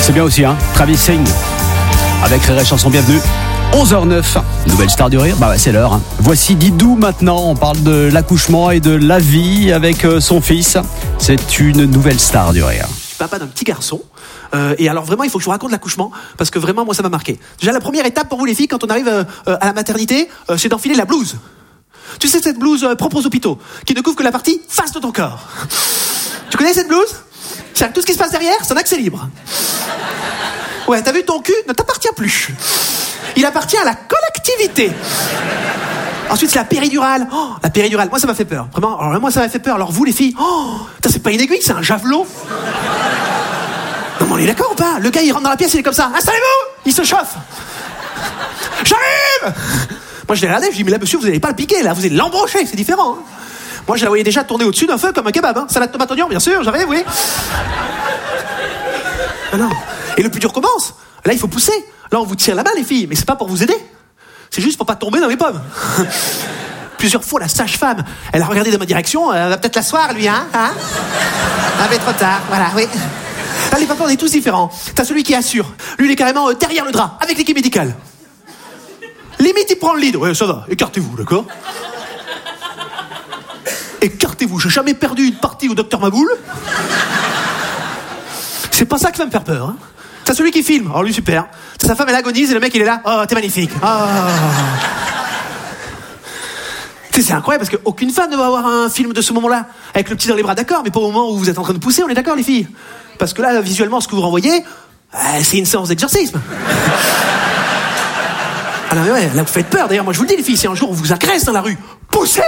C'est bien aussi, hein. Travis Singh avec Rire et Chanson, bienvenue. 11h09, nouvelle star du rire, bah ouais, c'est l'heure. Hein. Voici Didou maintenant, on parle de l'accouchement et de la vie avec son fils. C'est une nouvelle star du rire. Je suis papa d'un petit garçon. Et alors vraiment, il faut que je vous raconte l'accouchement parce que vraiment, moi, ça m'a marqué. Déjà, la première étape pour vous les filles, quand on arrive à la maternité, c'est d'enfiler la blouse. Tu sais, cette blouse propre aux hôpitaux, qui ne couvre que la partie face de ton corps. Tu connais cette blouse? C'est-à-dire que tout ce qui se passe derrière, c'est un accès libre. Ouais, t'as vu, ton cul ne t'appartient plus. Il appartient à la collectivité. Ensuite, c'est la péridurale. Oh, la péridurale, moi, ça m'a fait peur. Vraiment, alors là, moi, ça m'a fait peur. Alors vous, les filles, c'est pas une aiguille, c'est un javelot. Non, mais on est d'accord ou pas? Le gars, il rentre dans la pièce, il est comme ça. Installez-vous! Il se chauffe. J'arrive! Moi, je l'ai regardé, je dis, mais là, monsieur, vous n'allez pas le piquer, là, vous allez l'embrocher, c'est différent. Hein. Moi, je la voyais déjà tourner au-dessus d'un feu comme un kebab. Hein. Salade tomate oignon, bien sûr, j'arrive, oui. Ah non. Et le plus dur commence. Là, il faut pousser. Là, on vous tire la main, les filles, mais c'est pas pour vous aider. C'est juste pour pas tomber dans les pommes. Plusieurs fois, la sage-femme, elle a regardé dans ma direction, elle va peut-être l'asseoir, lui, hein? Ah, mais trop tard, voilà, oui. Là, les papas, on est tous différents. T'as celui qui assure. Lui, il est carrément derrière le drap, avec l'équipe médicale. Limite, il prend le lead. Ouais, ça va, écartez-vous, d'accord? Écartez-vous, j'ai jamais perdu une partie au docteur Maboul. C'est pas ça qui va me faire peur, hein. T'as celui qui filme, alors lui super. T'as sa femme, elle agonise et le mec il est là. Oh, t'es magnifique. Oh. Tu sais, c'est incroyable parce qu'aucune femme ne va avoir un film de ce moment-là avec le petit dans les bras, d'accord, mais pas au moment où vous êtes en train de pousser, on est d'accord les filles? Parce que là, visuellement, ce que vous renvoyez, c'est une séance d'exorcisme. Ah non mais ouais, là vous faites peur. D'ailleurs, moi je vous le dis les filles, si un jour on vous agresse dans la rue, poussez.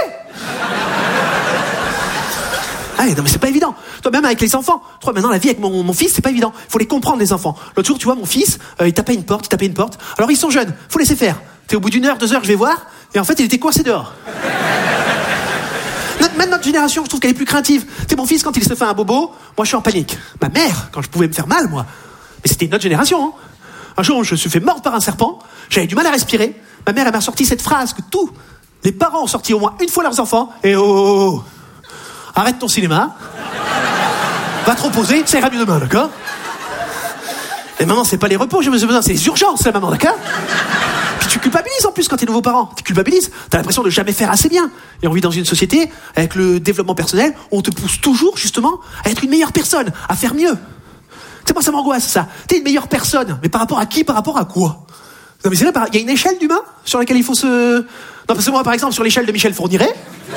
Ah non mais c'est pas évident. Toi même avec les enfants, toi maintenant la vie avec mon fils c'est pas évident. Faut les comprendre les enfants. L'autre jour tu vois mon fils, il tapait une porte. Alors ils sont jeunes, faut laisser faire. T'es au bout d'une heure, 2 heures je vais voir, et en fait il était coincé dehors. Même notre génération je trouve qu'elle est plus craintive. Tu sais mon fils quand il se fait un bobo, moi je suis en panique. Ma mère quand je pouvais me faire mal moi, mais c'était notre génération. Hein. Un jour je me suis fait mordre par un serpent, j'avais du mal à respirer. Ma mère elle m'a sorti cette phrase que tous les parents ont sorti au moins une fois leurs enfants. Et oh. Arrête ton cinéma. Va te reposer, ça ira mieux demain, d'accord? Et maman, c'est pas les repos, j'ai besoin, c'est les urgences, la maman, d'accord? Puis tu culpabilises en plus quand t'es nouveau parent. Tu culpabilises, t'as l'impression de jamais faire assez bien. Et on vit dans une société, avec le développement personnel, où on te pousse toujours, justement, à être une meilleure personne, à faire mieux. Tu sais, moi, ça m'angoisse, ça. T'es une meilleure personne, mais par rapport à qui, par rapport à quoi? Non, mais c'est vrai, il y a une échelle d'humain sur laquelle il faut se... Non, parce que moi, par exemple, sur l'échelle de Michel Fourniret,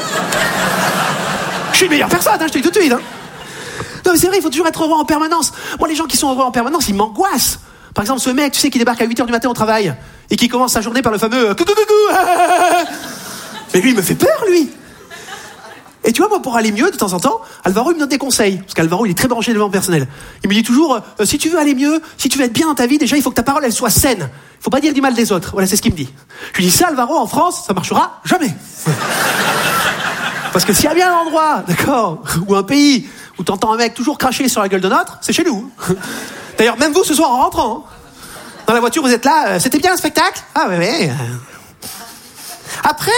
je suis une meilleure personne, hein, je te dis tout de suite. Hein. Non mais c'est vrai, il faut toujours être heureux en permanence. Moi, les gens qui sont heureux en permanence, ils m'angoissent. Par exemple, ce mec, tu sais, qui débarque à 8h du matin au travail et qui commence sa journée par le fameux coucou. Mais lui, il me fait peur, lui. Et tu vois, moi, pour aller mieux, de temps en temps, Alvaro, il me donne des conseils. Parce qu'Alvaro, il est très branché développement personnel. Il me dit toujours, si tu veux aller mieux, si tu veux être bien dans ta vie, déjà, il faut que ta parole, elle soit saine. Il faut pas dire du mal des autres. Voilà, c'est ce qu'il me dit. Je lui dis, ça, Alvaro, en France, ça marchera jamais. Parce que s'il y a bien un endroit, d'accord, ou un pays où t'entends un mec toujours cracher sur la gueule de l'autre, c'est chez nous. D'ailleurs, même vous, ce soir, en rentrant, dans la voiture, vous êtes là, c'était bien un spectacle? Ah, ouais. Après,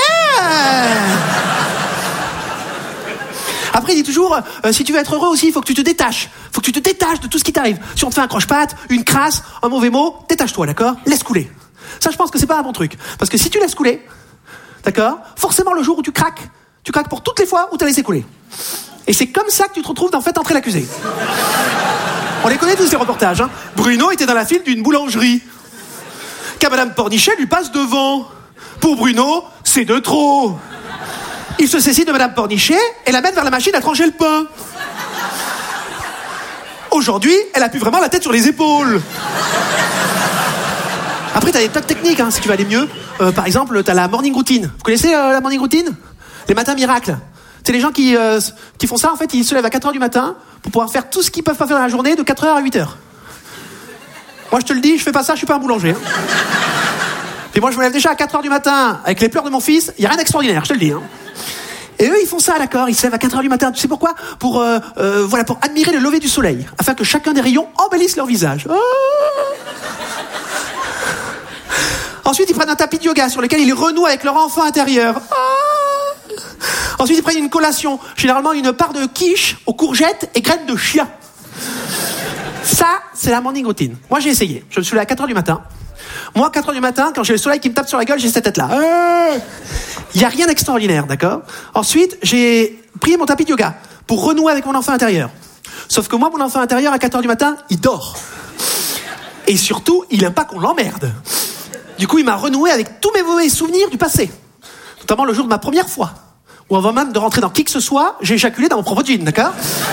il dit toujours, si tu veux être heureux aussi, il faut que tu te détaches. Il faut que tu te détaches de tout ce qui t'arrive. Si on te fait un croche-patte, une crasse, un mauvais mot, détache-toi, d'accord? Laisse couler. Ça, je pense que c'est pas un bon truc. Parce que si tu laisses couler, d'accord, forcément, le jour où tu craques pour toutes les fois où tu as laissé couler. Et c'est comme ça que tu te retrouves en fait entrer l'accusé. On les connaît tous ces reportages. Hein. Bruno était dans la file d'une boulangerie. Quand Madame Pornichet lui passe devant. Pour Bruno, c'est de trop. Il se saisit de Madame Pornichet et la mène vers la machine à trancher le pain. Aujourd'hui, elle a plus vraiment la tête sur les épaules. Après, t'as des tas de techniques hein, si tu veux aller mieux. Par exemple, t'as la morning routine. Vous connaissez la morning routine? Les matins miracles. C'est les gens qui font ça, en fait, ils se lèvent à 4h du matin pour pouvoir faire tout ce qu'ils peuvent pas faire dans la journée de 4h à 8h. Moi, je te le dis, je fais pas ça, je suis pas un boulanger. Hein. Et moi, je me lève déjà à 4h du matin avec les pleurs de mon fils, il y a rien d'extraordinaire, je te le dis. Hein. Et eux, ils font ça, d'accord, ils se lèvent à 4h du matin, tu sais pourquoi? Pour admirer le lever du soleil, afin que chacun des rayons embellisse leur visage. Oh. Ensuite, ils prennent un tapis de yoga sur lequel ils renouent avec leur enfant intérieur. Oh. Ensuite, ils prennent une collation, généralement une part de quiche aux courgettes et graines de chia. Ça, c'est la morning routine. Moi, j'ai essayé. Je me suis levé à 4h du matin. Moi, 4h du matin, quand j'ai le soleil qui me tape sur la gueule, j'ai cette tête-là. Il n'y a rien d'extraordinaire, d'accord? Ensuite, j'ai pris mon tapis de yoga pour renouer avec mon enfant intérieur. Sauf que moi, mon enfant intérieur, à 4h du matin, il dort. Et surtout, il n'aime pas qu'on l'emmerde. Du coup, il m'a renoué avec tous mes mauvais souvenirs du passé. Notamment le jour de ma première fois. Où avant même de rentrer dans qui que ce soit, j'ai éjaculé dans mon propre jean, d'accord?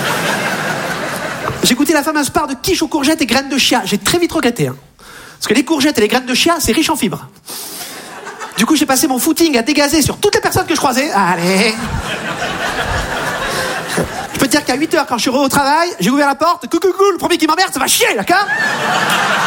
J'ai goûté la fameuse part de quiche aux courgettes et graines de chia. J'ai très vite regretté, hein. Parce que les courgettes et les graines de chia, c'est riche en fibres. Du coup, j'ai passé mon footing à dégazer sur toutes les personnes que je croisais. Allez. Je peux te dire qu'à 8h, quand je suis au travail, j'ai ouvert la porte. Coucou, le premier qui m'emmerde, ça va chier, d'accord?